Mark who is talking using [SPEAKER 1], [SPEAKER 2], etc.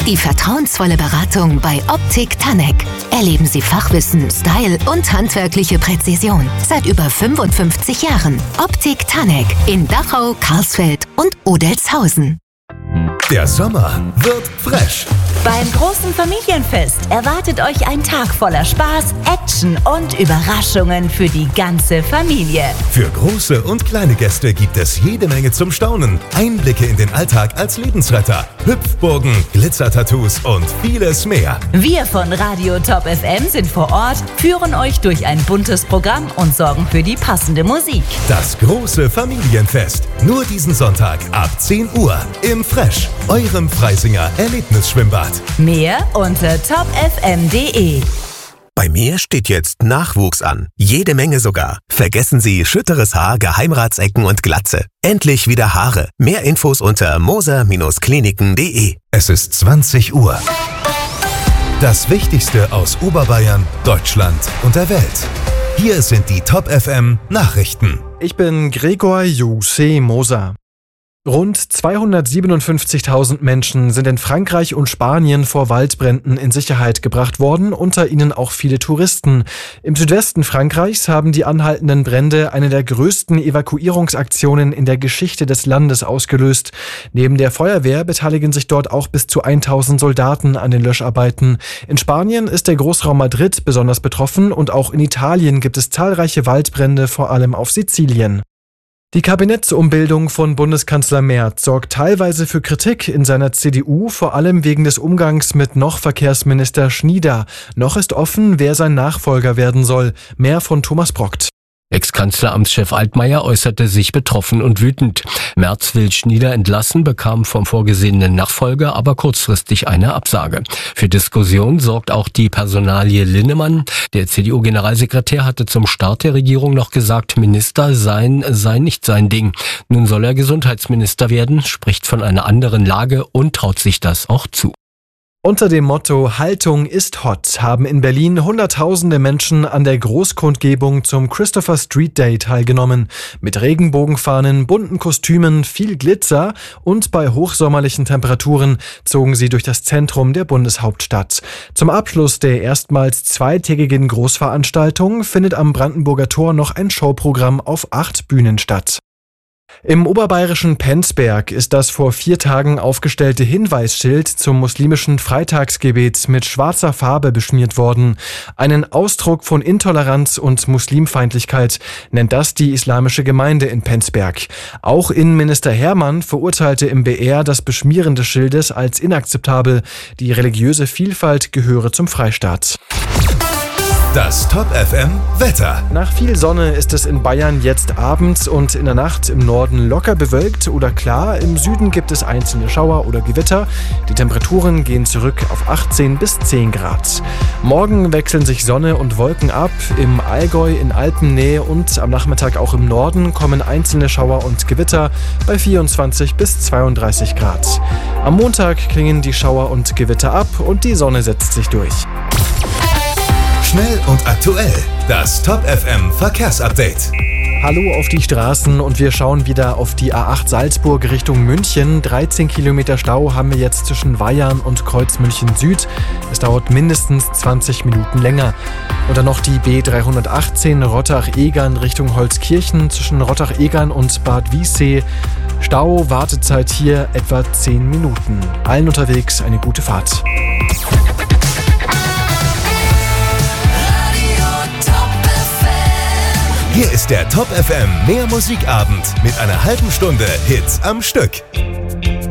[SPEAKER 1] Die vertrauensvolle Beratung bei Optik Tanek. Erleben Sie Fachwissen, Style und handwerkliche Präzision. Seit über 55 Jahren. Optik Tanek in Dachau, Karlsfeld und Odelshausen.
[SPEAKER 2] Der Sommer wird fresh.
[SPEAKER 3] Beim großen Familienfest erwartet euch ein Tag voller Spaß, Action und Überraschungen für die ganze Familie.
[SPEAKER 2] Für große und kleine Gäste gibt es jede Menge zum Staunen. Einblicke in den Alltag als Lebensretter, Hüpfburgen, Glitzertattoos und vieles mehr.
[SPEAKER 3] Wir von Radio Top FM sind vor Ort, führen euch durch ein buntes Programm und sorgen für die passende Musik.
[SPEAKER 2] Das große Familienfest. Nur diesen Sonntag ab 10 Uhr im Fresh, eurem Freisinger Erlebnisschwimmbad.
[SPEAKER 3] Mehr unter topfm.de.
[SPEAKER 4] Bei mir steht jetzt Nachwuchs an. Jede Menge sogar. Vergessen Sie schütteres Haar, Geheimratsecken und Glatze. Endlich wieder Haare. Mehr Infos unter moser-kliniken.de.
[SPEAKER 2] Es ist 20 Uhr. Das Wichtigste aus Oberbayern, Deutschland und der Welt. Hier sind die Top FM Nachrichten.
[SPEAKER 5] Ich bin Gregor Juse Moser. Rund 257.000 Menschen sind in Frankreich und Spanien vor Waldbränden in Sicherheit gebracht worden, unter ihnen auch viele Touristen. Im Südwesten Frankreichs haben die anhaltenden Brände eine der größten Evakuierungsaktionen in der Geschichte des Landes ausgelöst. Neben der Feuerwehr beteiligen sich dort auch bis zu 1.000 Soldaten an den Löscharbeiten. In Spanien ist der Großraum Madrid besonders betroffen und auch in Italien gibt es zahlreiche Waldbrände, vor allem auf Sizilien. Die Kabinettsumbildung von Bundeskanzler Merz sorgt teilweise für Kritik in seiner CDU, vor allem wegen des Umgangs mit noch Verkehrsminister Schnieder. Noch ist offen, wer sein Nachfolger werden soll. Mehr von Thomas Brockt.
[SPEAKER 6] Ex-Kanzleramtschef Altmaier äußerte sich betroffen und wütend. Merz will Schnieder entlassen, bekam vom vorgesehenen Nachfolger aber kurzfristig eine Absage. Für Diskussion sorgt auch die Personalie Linnemann. Der CDU-Generalsekretär hatte zum Start der Regierung noch gesagt, Minister sein sei nicht sein Ding. Nun soll er Gesundheitsminister werden, spricht von einer anderen Lage und traut sich das auch zu.
[SPEAKER 5] Unter dem Motto Haltung ist hot haben in Berlin Hunderttausende Menschen an der Großkundgebung zum Christopher Street Day teilgenommen. Mit Regenbogenfahnen, bunten Kostümen, viel Glitzer und bei hochsommerlichen Temperaturen zogen sie durch das Zentrum der Bundeshauptstadt. Zum Abschluss der erstmals zweitägigen Großveranstaltung findet am Brandenburger Tor noch ein Showprogramm auf 8 Bühnen statt. Im oberbayerischen Penzberg ist das vor 4 Tagen aufgestellte Hinweisschild zum muslimischen Freitagsgebet mit schwarzer Farbe beschmiert worden. Einen Ausdruck von Intoleranz und Muslimfeindlichkeit nennt das die islamische Gemeinde in Penzberg. Auch Innenminister Hermann verurteilte im BR das Beschmieren des Schildes als inakzeptabel. Die religiöse Vielfalt gehöre zum Freistaat.
[SPEAKER 2] Das Top FM Wetter.
[SPEAKER 5] Nach viel Sonne ist es in Bayern jetzt abends und in der Nacht im Norden locker bewölkt oder klar. Im Süden gibt es einzelne Schauer oder Gewitter. Die Temperaturen gehen zurück auf 18 bis 10 Grad. Morgen wechseln sich Sonne und Wolken ab. Im Allgäu, in Alpennähe und am Nachmittag auch im Norden kommen einzelne Schauer und Gewitter bei 24 bis 32 Grad. Am Montag klingen die Schauer und Gewitter ab und die Sonne setzt sich durch.
[SPEAKER 2] Schnell und aktuell. Das Top FM Verkehrsupdate.
[SPEAKER 5] Hallo auf die Straßen und wir schauen wieder auf die A8 Salzburg Richtung München. 13 Kilometer Stau haben wir jetzt zwischen Weyarn und Kreuz München Süd. Es dauert mindestens 20 Minuten länger. Und dann noch die B318 Rottach-Egern Richtung Holzkirchen zwischen Rottach-Egern und Bad Wiessee. Stau, Wartezeit hier etwa 10 Minuten. Allen unterwegs eine gute Fahrt.
[SPEAKER 2] Hier ist der Top FM Mehr Musikabend mit einer halben Stunde Hits am Stück.